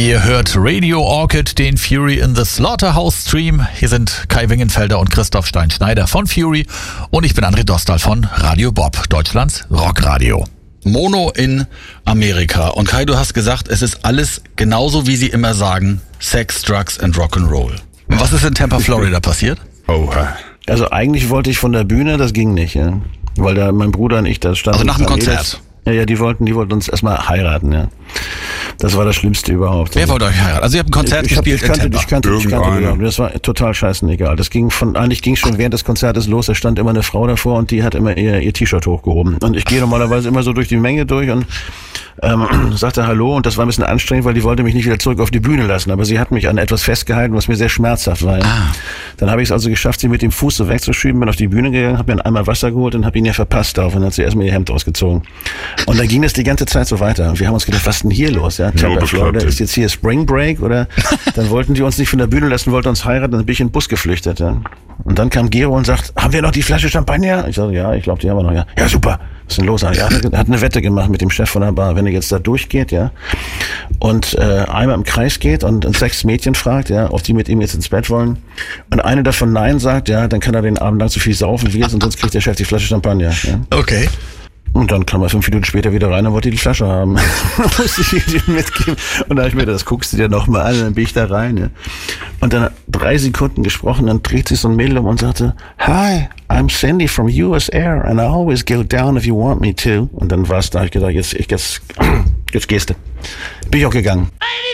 Ihr hört Radio Orchid, den Fury in the Slaughterhouse Stream. Hier sind Kai Wingenfelder und Christoph Stein-Schneider von Fury und ich bin André Dostal von Radio Bob, Deutschlands Rockradio. Mono in Amerika. Und Kai, du hast gesagt, es ist alles genauso, wie sie immer sagen, Sex, Drugs and Rock'n'Roll. Was ist in Tampa, Florida passiert? Also eigentlich wollte ich von der Bühne, das ging nicht, ja. Weil da mein Bruder und ich, da standen... Also nach dem Konzert? Ja, die wollten uns erstmal heiraten, ja. Das war das Schlimmste überhaupt. Wer wollte euch heiraten? Also ihr habt ein Konzert gespielt in Tampa. Ich kannte. Das war total scheißegal. Eigentlich ging schon während des Konzertes los, da stand immer eine Frau davor und die hat immer ihr T-Shirt hochgehoben. Und ich gehe normalerweise immer so durch die Menge durch und sagte Hallo, und das war ein bisschen anstrengend, weil die wollte mich nicht wieder zurück auf die Bühne lassen. Aber sie hat mich an etwas festgehalten, was mir sehr schmerzhaft war. Dann habe ich es also geschafft, sie mit dem Fuß so wegzuschieben, bin auf die Bühne gegangen, habe mir einen Eimer Wasser geholt und habe ihn ja verpasst darauf und dann hat sie erstmal ihr Hemd ausgezogen. Und dann ging das die ganze Zeit so weiter. Und wir haben uns gedacht, was ist denn hier los? Ja, Tampa, Florida, ist jetzt hier Spring Break? Oder dann wollten die uns nicht von der Bühne lassen, wollten uns heiraten, dann bin ich in den Bus geflüchtet. Ja. Und dann kam Gero und sagt, haben wir noch die Flasche Champagner? Ich sage, ja, ich glaube, die haben wir noch. Ja, super. Was ist denn los? Ja, er hat eine Wette gemacht mit dem Chef von der Bar, wenn er jetzt da durchgeht, ja, und einmal im Kreis geht und 6 Mädchen fragt, ja, ob die mit ihm jetzt ins Bett wollen, und eine davon Nein sagt, ja, dann kann er den Abend lang so viel saufen wie jetzt und sonst kriegt der Chef die Flasche Champagner. Ja. Okay. Und dann kam er 5 Minuten später wieder rein und wollte die Flasche haben. Musste ich ihr mitgeben. Und da habe ich mir das guckst du dir nochmal an, dann bin ich da rein. Ja. Und dann 3 Sekunden gesprochen, dann dreht sich so ein Mädel um und sagte, Hi, I'm Sandy from US Air and I always go down if you want me to. Und dann war es da, ich gedacht, jetzt gehst du. Bin ich auch gegangen.